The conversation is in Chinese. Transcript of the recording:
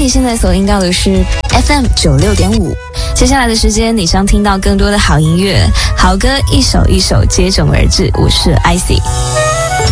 现在锁定到的是 FM96.5。接下来的时间，你将听到更多的好音乐，好歌一首一首接踵而至。我是 IC。